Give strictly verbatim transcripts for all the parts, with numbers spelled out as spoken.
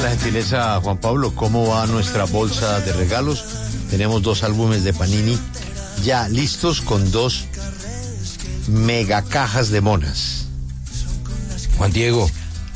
la gentileza, Juan Pablo, ¿cómo va nuestra bolsa de regalos? Tenemos dos álbumes de Panini ya listos con dos mega cajas de monas. Juan Diego.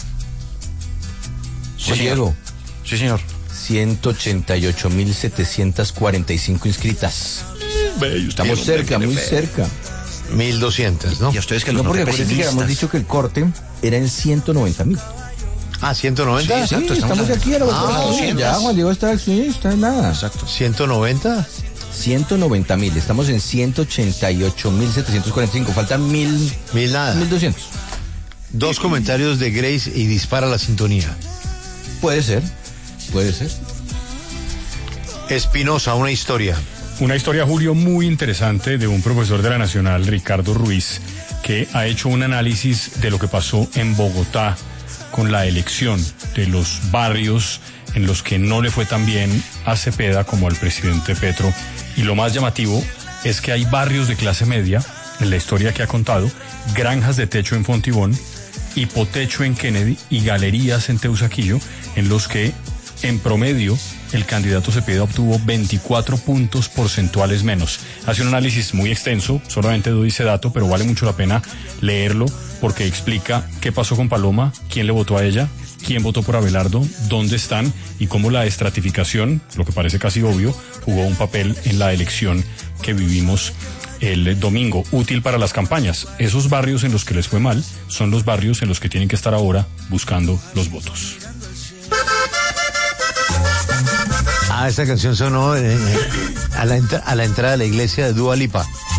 Sí, Juan señor. Diego. Sí, señor. ciento ochenta y ocho mil setecientas cuarenta y cinco inscritas. Estamos cerca, muy cerca. mil doscientos, ¿no? Y a ustedes que los No, porque noté acuérdense que habíamos pesimistas. dicho que el corte era en ciento noventa mil. Ah, ¿ciento noventa? Sí, exacto, estamos, estamos a- aquí a la Ah, vuelta de la esquina. doscientos. Ya, Juan Diego está, sí, está en nada. Exacto. ¿ciento noventa? ciento noventa mil, estamos en ciento ochenta y ocho mil setecientos cuarenta y cinco, faltan mil, Mil nada. mil doscientos. Dos comentarios de Grace y dispara la sintonía. Puede ser, puede ser. Espinosa, una historia. Una historia, Julio, muy interesante de un profesor de la Nacional, Ricardo Ruiz, que ha hecho un análisis de lo que pasó en Bogotá con la elección de los barrios en los que no le fue tan bien a Cepeda como al presidente Petro. Y lo más llamativo es que hay barrios de clase media, en la historia que ha contado, granjas de techo en Fontibón, hipotecho en Kennedy y galerías en Teusaquillo, en los que, en promedio, el candidato Cepeda obtuvo veinticuatro puntos porcentuales menos. Hace un análisis muy extenso, solamente doy ese dato, pero vale mucho la pena leerlo porque explica qué pasó con Paloma, quién le votó a ella, quién votó por Abelardo, dónde están y cómo la estratificación, lo que parece casi obvio, jugó un papel en la elección que vivimos el domingo, útil para las campañas. Esos barrios en los que les fue mal son los barrios en los que tienen que estar ahora buscando los votos. Ah, esa canción sonó eh, a, la entra- a la entrada de la iglesia de Dua Lipa.